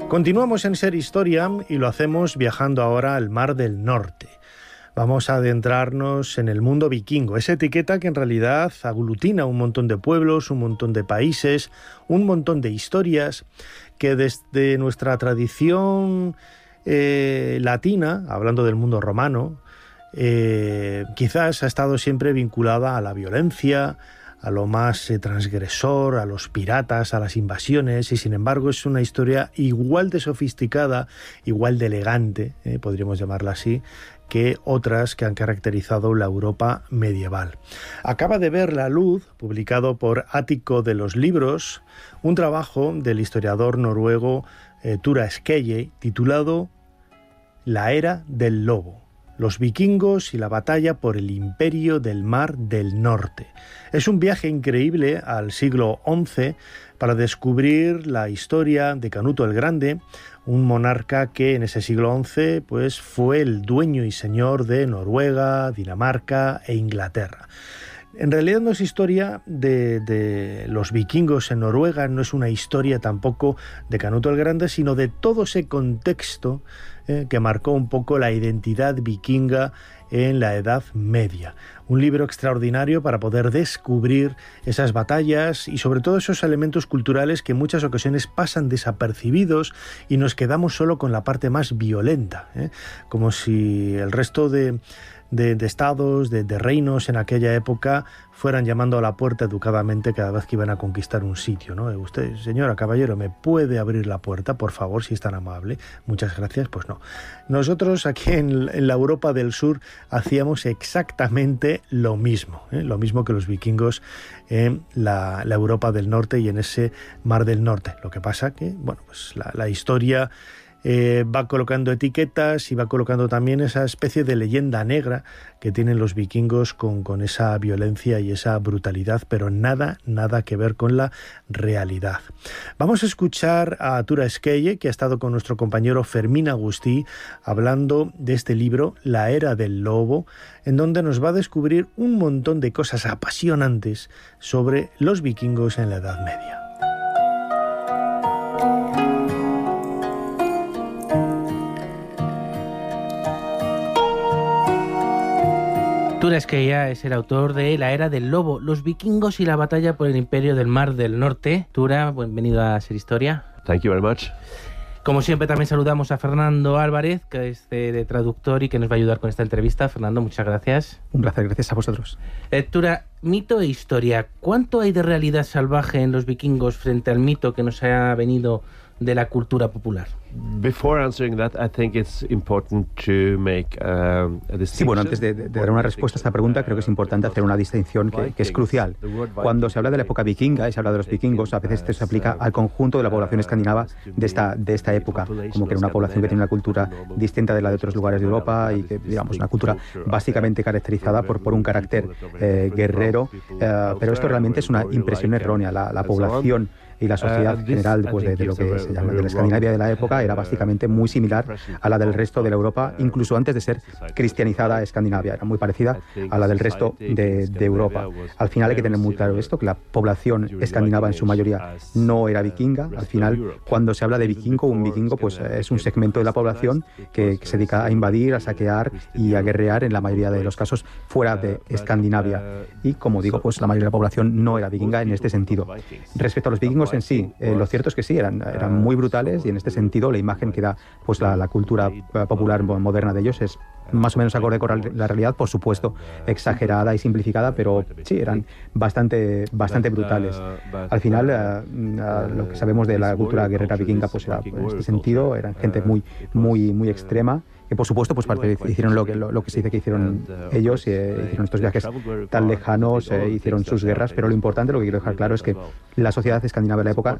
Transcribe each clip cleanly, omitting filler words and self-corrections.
Continuamos en Ser Historia y lo hacemos viajando ahora al Mar del Norte. Vamos a adentrarnos en el mundo vikingo, esa etiqueta que en realidad aglutina un montón de pueblos, un montón de países, un montón de historias que desde nuestra tradición latina, hablando del mundo romano, quizás ha estado siempre vinculada a la violencia, a lo más transgresor, a los piratas, a las invasiones, y sin embargo es una historia igual de sofisticada, igual de elegante, podríamos llamarla así, que otras que han caracterizado la Europa medieval. Acaba de ver la luz, publicado por Ático de los Libros, un trabajo del historiador noruego Tura Skeye, titulado La Era del Lobo: los vikingos y la batalla por el imperio del Mar del Norte. Es un viaje increíble al siglo XI para descubrir la historia de Canuto el Grande, un monarca que en ese siglo XI pues, fue el dueño y señor de Noruega, Dinamarca e Inglaterra. En realidad no es historia de los vikingos en Noruega, no es una historia tampoco de Canuto el Grande, sino de todo ese contexto que marcó un poco la identidad vikinga en la Edad Media. Un libro extraordinario para poder descubrir esas batallas y sobre todo esos elementos culturales que en muchas ocasiones pasan desapercibidos y nos quedamos solo con la parte más violenta, como si el resto de estados, de reinos en aquella época fueran llamando a la puerta educadamente cada vez que iban a conquistar un sitio, ¿no? Usted, señora, caballero, ¿me puede abrir la puerta, por favor, si es tan amable? Muchas gracias. Pues no. Nosotros aquí en la Europa del Sur hacíamos exactamente lo mismo que los vikingos en la Europa del Norte y en ese Mar del Norte. Lo que pasa que, bueno, pues la historia va colocando etiquetas y va colocando también esa especie de leyenda negra que tienen los vikingos con esa violencia y esa brutalidad, pero nada que ver con la realidad. Vamos a escuchar a Tura Skeye, que ha estado con nuestro compañero Fermín Agustí, hablando de este libro, La Era del Lobo, en donde nos va a descubrir un montón de cosas apasionantes sobre los vikingos en la Edad Media. Tura Skeye es el autor de La Era del Lobo, los vikingos y la batalla por el imperio del Mar del Norte. Tura, bienvenido a Ser Historia. Thank you very much. Como siempre, también saludamos a Fernando Álvarez, que es de traductor y que nos va a ayudar con esta entrevista. Fernando, muchas gracias. Un placer, gracias a vosotros. Tura, mito e historia. ¿Cuánto hay de realidad salvaje en los vikingos frente al mito que nos ha venido de la cultura popular? Before answering that, I think it's important to make a distinction. Sí, bueno, antes de dar una respuesta a esta pregunta, creo que es importante hacer una distinción que es crucial. Cuando se habla de la época vikinga y se habla de los vikingos, a veces esto se aplica al conjunto de la población escandinava de esta época, como que era una población que tiene una cultura distinta de la de otros lugares de Europa y que, digamos, una cultura básicamente caracterizada por un carácter guerrero, pero esto realmente es una impresión errónea. La población y la sociedad general pues, de lo que se llama de la Escandinavia de la época era básicamente muy similar a la del resto de la Europa, incluso antes de ser cristianizada Escandinavia, era muy parecida a la del resto de Europa. Al final hay que tener muy claro esto, que la población escandinava en su mayoría no era vikinga. Al final, cuando se habla de vikingo, un vikingo pues, es un segmento de la población que se dedica a invadir, a saquear y a guerrear, en la mayoría de los casos, fuera de Escandinavia. Y, como digo, pues la mayoría de la población no era vikinga en este sentido. Respecto a los vikingos en sí, lo cierto es que sí, eran muy brutales y en este sentido la imagen que da pues, la cultura popular moderna de ellos es más o menos acorde con la realidad, por supuesto, exagerada y simplificada, pero sí, eran bastante brutales. Al final, lo que sabemos de la cultura guerrera vikinga, pues era en este sentido, eran gente muy extrema, que por supuesto pues hicieron lo que se dice que hicieron ellos, hicieron estos viajes tan lejanos, hicieron sus guerras, pero lo importante, lo que quiero dejar claro es que la sociedad escandinava de la época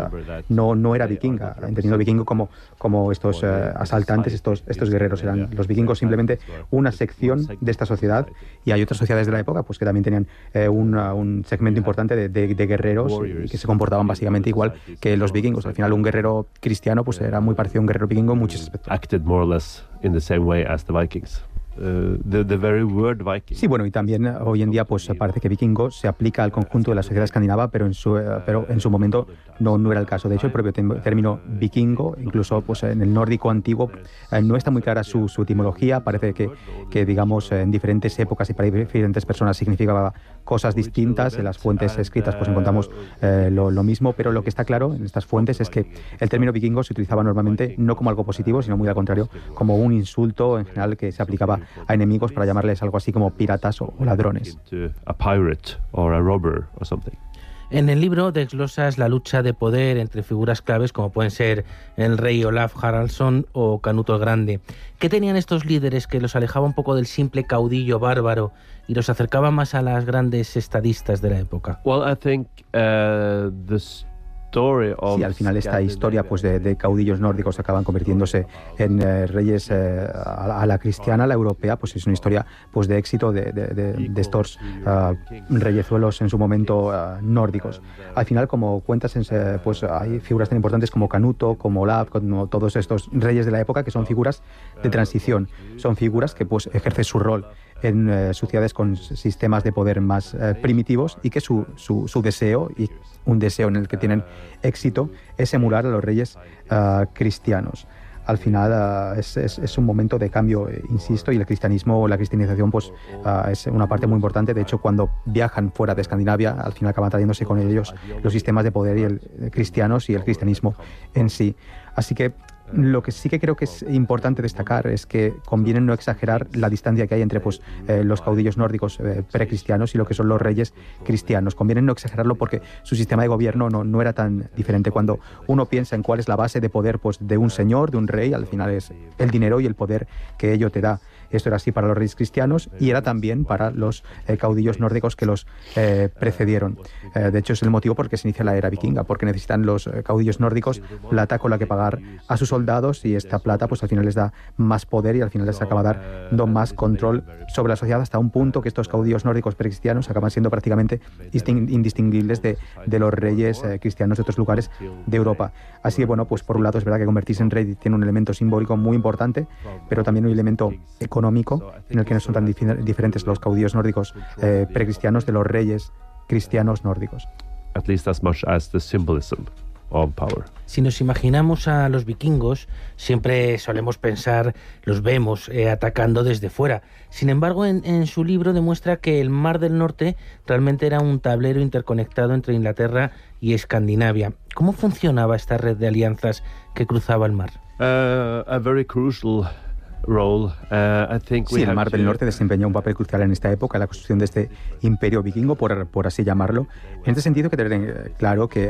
no era vikinga, entendiendo vikingo como estos asaltantes, estos guerreros. Eran los vikingos simplemente una sección de esta sociedad, y hay otras sociedades de la época pues que también tenían un segmento importante de guerreros y que se comportaban básicamente igual que los vikingos. Al final un guerrero cristiano pues era muy parecido a un guerrero vikingo en muchos aspectos. Acted more or less in the same way as the Vikings. Sí, bueno, y también hoy en día pues parece que vikingo se aplica al conjunto de la sociedad escandinava, pero en su momento no era el caso. De hecho, el propio término vikingo, incluso pues en el nórdico antiguo, no está muy clara su etimología. Parece que digamos en diferentes épocas y para diferentes personas significaba cosas distintas. En las fuentes escritas pues encontramos lo mismo, pero lo que está claro en estas fuentes es que el término vikingo se utilizaba normalmente no como algo positivo, sino muy al contrario, como un insulto en general que se aplicaba a enemigos para llamarles algo así como piratas o ladrones. En el libro desglosas la lucha de poder entre figuras claves como pueden ser el rey Olaf Haraldsson o Canuto el Grande. ¿Qué tenían estos líderes que los alejaba un poco del simple caudillo bárbaro y los acercaba más a las grandes estadistas de la época? Sí, al final esta historia pues de caudillos nórdicos acaban convirtiéndose en reyes a la cristiana, a la europea, pues es una historia pues de éxito de estos reyezuelos en su momento nórdicos. Al final, como cuentas, pues hay figuras tan importantes como Canuto, como Olaf, como todos estos reyes de la época que son figuras de transición, son figuras que pues ejercen su rol en sociedades con sistemas de poder más primitivos y que su deseo, y un deseo en el que tienen éxito, es emular a los reyes cristianos. Al final es un momento de cambio, insisto, y el cristianismo o la cristianización pues es una parte muy importante. De hecho, cuando viajan fuera de Escandinavia, al final acaban trayéndose con ellos los sistemas de poder y el cristianos y el cristianismo en sí. Así que lo que sí que creo que es importante destacar es que conviene no exagerar la distancia que hay entre pues, los caudillos nórdicos precristianos y lo que son los reyes cristianos. Conviene no exagerarlo porque su sistema de gobierno no era tan diferente. Cuando uno piensa en cuál es la base de poder pues, de un señor, de un rey, al final es el dinero y el poder que ello te da. Esto era así para los reyes cristianos y era también para los caudillos nórdicos que los precedieron. De hecho, es el motivo por el que se inicia la era vikinga, porque necesitan los caudillos nórdicos plata con la que pagar a sus soldados y esta plata pues al final les da más poder y al final les acaba dando más control sobre la sociedad, hasta un punto que estos caudillos nórdicos precristianos acaban siendo prácticamente indistinguibles de los reyes cristianos de otros lugares de Europa. Así que bueno, pues por un lado es verdad que convertirse en rey tiene un elemento simbólico muy importante, pero también un elemento económico en el que no son tan diferentes los caudillos nórdicos precristianos de los reyes cristianos nórdicos. At least as much as the symbolism of power. Si nos imaginamos a los vikingos, siempre solemos pensar, los vemos atacando desde fuera. Sin embargo, en su libro demuestra que el Mar del Norte realmente era un tablero interconectado entre Inglaterra y Escandinavia. ¿Cómo funcionaba esta red de alianzas que cruzaba el mar? A very crucial role. Sí, el Mar del Norte desempeñó un papel crucial en esta época, en la construcción de este imperio vikingo, por así llamarlo. En este sentido, que tener claro que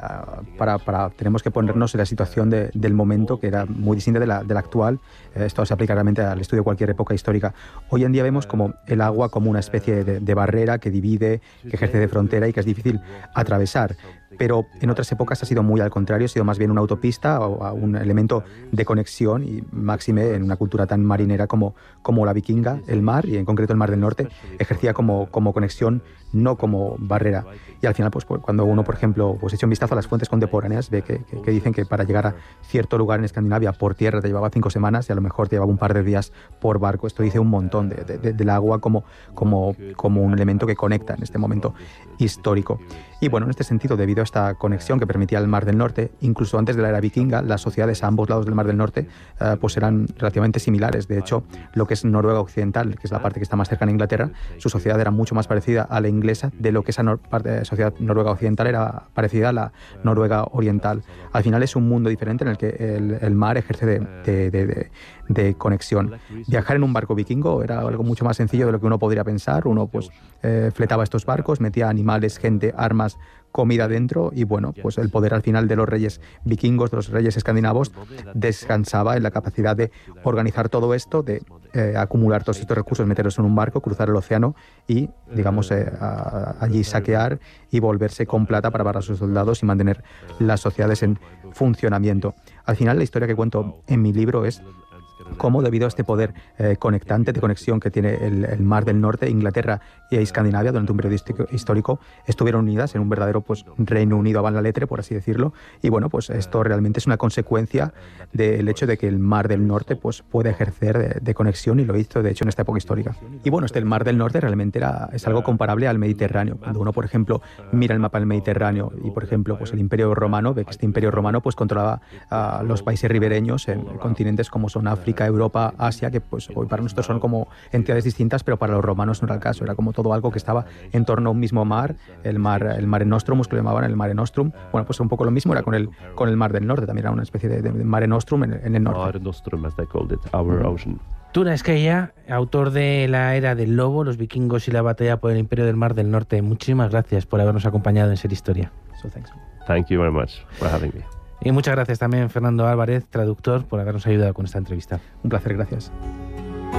tenemos que ponernos en la situación del momento, que era muy distinta de la actual. Esto se aplica realmente al estudio de cualquier época histórica. Hoy en día vemos como el agua como una especie de barrera que divide, que ejerce de frontera y que es difícil atravesar. Pero en otras épocas ha sido muy al contrario, ha sido más bien una autopista o un elemento de conexión, y máxime en una cultura tan marinera como la vikinga, el mar, y en concreto el Mar del Norte, ejercía como conexión, no como barrera. Y al final, pues cuando uno, por ejemplo, pues echa un vistazo a las fuentes contemporáneas, ve que dicen que para llegar a cierto lugar en Escandinavia por tierra te llevaba 5 semanas y a lo mejor te llevaba un par de días por barco. Esto dice un montón del agua como un elemento que conecta en este momento histórico. Y bueno, en este sentido, debido a esta conexión que permitía el Mar del Norte, incluso antes de la era vikinga, las sociedades a ambos lados del Mar del Norte pues eran relativamente similares. De hecho, lo que es Noruega Occidental, que es la parte que está más cercana a Inglaterra, su sociedad era mucho más parecida a la inglesa de lo que esa sociedad Noruega Occidental era parecida a la Noruega Oriental. Al final es un mundo diferente en el que el mar ejerce de conexión. Viajar en un barco vikingo era algo mucho más sencillo de lo que uno podría pensar. Uno pues fletaba estos barcos, metía animales, gente, armas, comida dentro, y bueno, pues el poder al final de los reyes vikingos, de los reyes escandinavos, descansaba en la capacidad de organizar todo esto, de acumular todos estos recursos, meterlos en un barco, cruzar el océano y, digamos, allí saquear y volverse con plata para pagar a sus soldados y mantener las sociedades en funcionamiento. Al final, la historia que cuento en mi libro es cómo debido a este poder conectante, de conexión que tiene el Mar del Norte, Inglaterra y Escandinavia durante un periodo histórico, estuvieron unidas en un verdadero pues Reino Unido avant la lettre, por así decirlo. Y bueno, pues esto realmente es una consecuencia del hecho de que el Mar del Norte pues puede ejercer de conexión, y lo hizo de hecho en esta época histórica. Y bueno, el Mar del Norte realmente es algo comparable al Mediterráneo. Cuando uno, por ejemplo, mira el mapa del Mediterráneo y, por ejemplo, pues el Imperio Romano, ve que este Imperio Romano pues controlaba los países ribereños en continentes como son África, Europa, Asia, que pues hoy para nosotros son como entidades distintas, pero para los romanos no era el caso. Era como todo algo que estaba en torno a un mismo mar, el Mare Nostrum, que lo llamaban el Mare Nostrum. Bueno, pues un poco lo mismo era con el Mar del Norte, también era una especie de Mare Nostrum en el norte. Mare Nostrum, as they called it, our ocean. Tuna Esquella, autor de La Era del Lobo, los vikingos y la batalla por el Imperio del Mar del Norte. Muchísimas gracias por habernos acompañado en Ser Historia. Thank you very much for having me. Y muchas gracias también, Fernando Álvarez, traductor, por habernos ayudado con esta entrevista. Un placer, gracias.